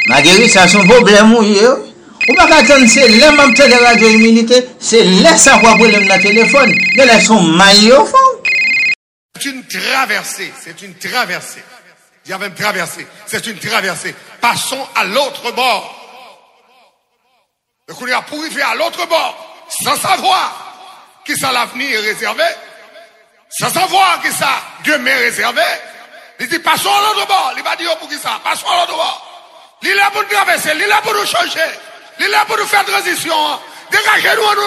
Marguerite, ça son problème, oui. Ou pas attendre, c'est là, même de radio immunité, c'est là, ça quoi problème dans le téléphone. De là, son maillot fond. C'est une traversée, c'est une traversée. Il y avait une traversée, c'est une traversée. Passons à l'autre bord. Donc on est pour arriver à l'autre bord, sans savoir qui ça l'avenir est réservé, sans savoir qui ça demain est réservé. Il dit passons à l'autre bord, il va dire pour qui ça, passons à l'autre bord. Il est là pour nous traverser, il est là pour nous changer, il est là pour nous faire transition. Dégagez-nous.